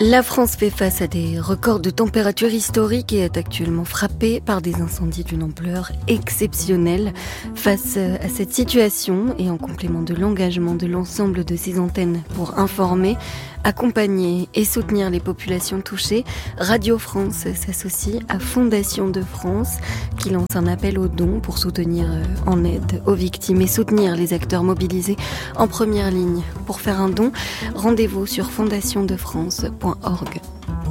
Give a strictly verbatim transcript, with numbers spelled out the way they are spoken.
La France fait face à des records de température historiques et est actuellement frappée par des incendies d'une ampleur exceptionnelle. Face à cette situation et en complément de l'engagement de l'ensemble de ces antennes pour informer, accompagner et soutenir les populations touchées, Radio France s'associe à Fondation de France qui lance un appel aux dons pour soutenir en aide aux victimes et soutenir les acteurs mobilisés en première ligne. Pour faire un don, rendez-vous sur fondation de france point org.